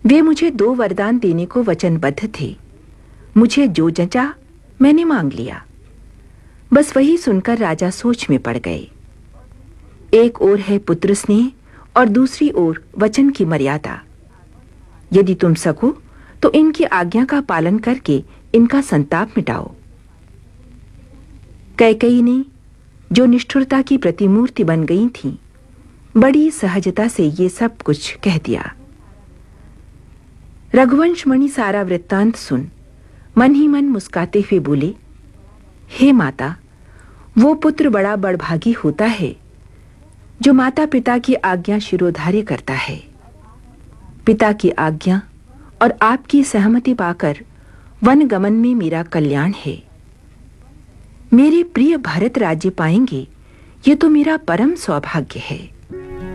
वे मुझे 2 वरदान देने को वचनबद्ध थे। मुझे जो जचा मैंने मांग लिया। बस वही सुनकर राजा सोच में पड़ गए। एक ओर है पुत्र स्नेह और दूसरी ओर वचन की मर्यादा। यदि तुम सको तो इनकी आज्ञा का पालन करके इनका संताप मिटाओ। कैकेयी ने, जो निष्ठुरता की प्रतिमूर्ति बन गई थी, बड़ी सहजता से ये सब कुछ कह दिया। रघुवंश मणि सारा वृत्तांत सुन मन ही मन मुस्काते हुए बोले, हे माता, वो पुत्र बड़ा बड़भागी होता है जो माता पिता की आज्ञा शिरोधार्य करता है। पिता की आज्ञा और आपकी सहमति पाकर वन गमन में मेरा कल्याण है। मेरे प्रिय भरत राज्य पाएंगे, ये तो मेरा परम सौभाग्य है।